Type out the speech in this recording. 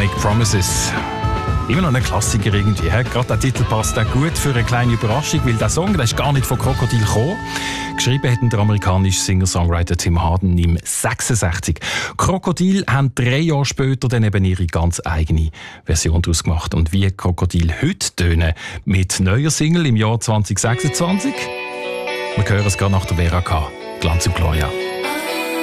Make Promises. Immer noch ein Klassiker irgendwie. Gerade der Titel passt auch gut für eine kleine Überraschung, weil der Song der ist gar nicht von Krokodil gekommen. Geschrieben hat der amerikanische Singer-Songwriter Tim Harden im 66. Krokodil haben 3 Jahre später dann eben ihre ganz eigene Version daraus gemacht. Und wie Krokodil heute tönen mit neuer Single im Jahr 2026? Wir hören es gerade nach der Vera K. Glanz und Gloria.